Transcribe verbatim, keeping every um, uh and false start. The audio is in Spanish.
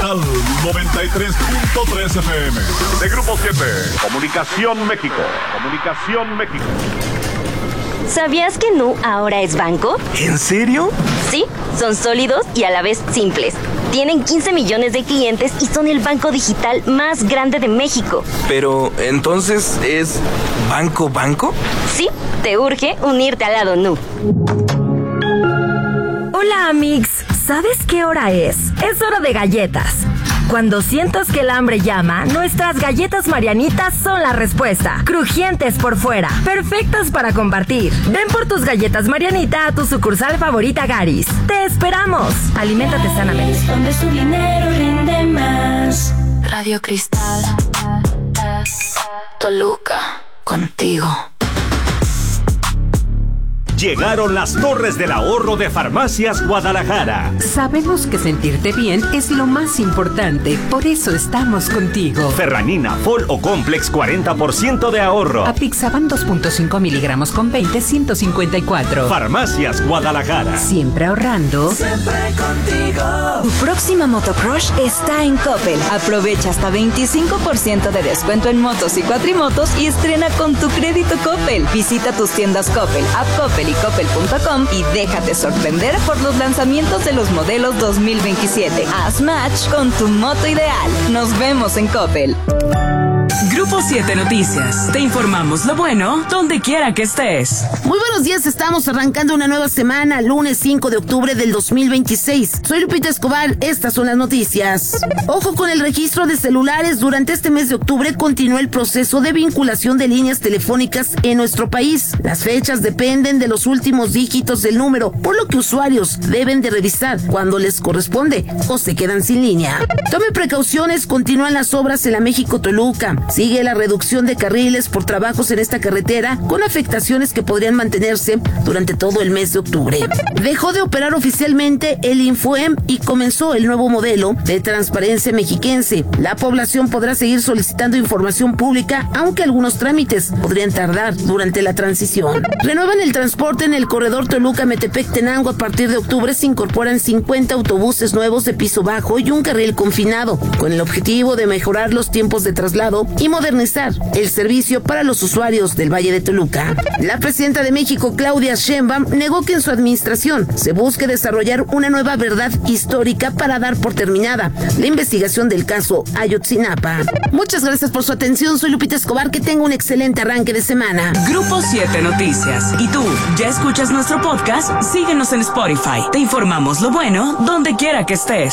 Monumental noventa y tres punto tres F M. De Grupo siete. Comunicación México. Comunicación México. ¿Sabías que Nu ahora es banco? ¿En serio? Sí, son sólidos y a la vez simples. Tienen quince millones de clientes y son el banco digital más grande de México. Pero, ¿entonces es banco banco? Sí, te urge unirte al lado Nu. Hola, amigos. ¿Sabes qué hora es? Es hora de galletas. Cuando sientas que el hambre llama, nuestras galletas Marianitas son la respuesta. Crujientes por fuera, perfectas para compartir. Ven por tus galletas Marianita a tu sucursal favorita Garis. ¡Te esperamos! Aliméntate sanamente. Donde su dinero rinde más. Radio Cristal, Toluca, contigo. Llegaron las Torres del Ahorro de Farmacias Guadalajara. Sabemos que sentirte bien es lo más importante, por eso estamos contigo. Ferranina, Fol o Complex, cuarenta por ciento de ahorro. Apixaban dos punto cinco miligramos con veinte, ciento cincuenta y cuatro. Farmacias Guadalajara. Siempre ahorrando. Siempre contigo. Tu próxima motocrush está en Coppel. Aprovecha hasta veinticinco por ciento de descuento en motos y cuatrimotos y estrena con tu crédito Coppel. Visita tus tiendas Coppel, App Coppel y coppel punto com y déjate sorprender por los lanzamientos de los modelos dos mil veintisiete. Haz match con tu moto ideal. Nos vemos en Coppel. Grupo siete Noticias. Te informamos lo bueno donde quiera que estés. Muy buenos días, estamos arrancando una nueva semana, lunes cinco de octubre del dos mil veintiséis. Soy Lupita Escobar, estas son las noticias. Ojo con el registro de celulares. Durante este mes de octubre continúa el proceso de vinculación de líneas telefónicas en nuestro país. Las fechas dependen de los últimos dígitos del número, por lo que usuarios deben de revisar cuando les corresponde o se quedan sin línea. Tome precauciones, continúan las obras en la México-Toluca. Sigue la reducción de carriles por trabajos en esta carretera, con afectaciones que podrían mantenerse durante todo el mes de octubre. Dejó de operar oficialmente el Infoem y comenzó el nuevo modelo de transparencia mexiquense. La población podrá seguir solicitando información pública, aunque algunos trámites podrían tardar durante la transición. Renuevan el transporte en el corredor Toluca-Metepec-Tenango. A partir de octubre se incorporan cincuenta autobuses nuevos de piso bajo y un carril confinado, con el objetivo de mejorar los tiempos de traslado y modernizar el servicio para los usuarios del Valle de Toluca. La presidenta de México, Claudia Sheinbaum, negó que en su administración se busque desarrollar una nueva verdad histórica para dar por terminada la investigación del caso Ayotzinapa. Muchas gracias por su atención, soy Lupita Escobar, que tenga un excelente arranque de semana. Grupo siete Noticias. ¿Y tú, ya escuchas nuestro podcast? Síguenos en Spotify. Te informamos lo bueno donde quiera que estés.